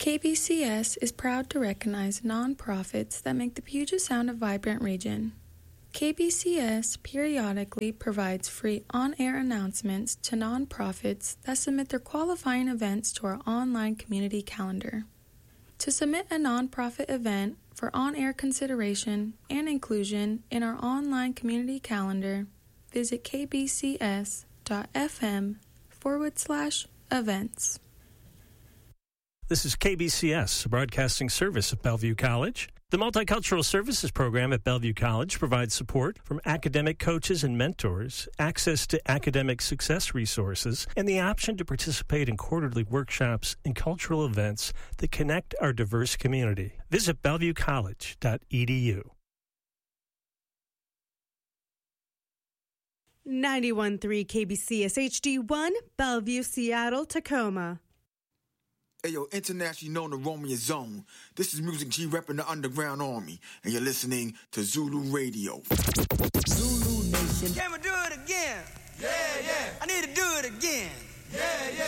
KBCS is proud to recognize nonprofits that make the Puget Sound a vibrant region. KBCS periodically provides free on-air announcements to nonprofits that submit their qualifying events to our online community calendar. To submit a nonprofit event for on-air consideration and inclusion in our online community calendar, visit kbcs.fm/events. This is KBCS, a broadcasting service of Bellevue College. The Multicultural Services Program at Bellevue College provides support from academic coaches and mentors, access to academic success resources, and the option to participate in quarterly workshops and cultural events that connect our diverse community. Visit bellevuecollege.edu. 91.3 KBCS HD1, Bellevue, Seattle, Tacoma. Hey yo, internationally known to Romeo Zone. This is Music G repping the Underground Army, and you're listening to Zulu Radio. Zulu Nation. Can we do it again? Yeah, yeah. I need to do it again. Yeah, yeah.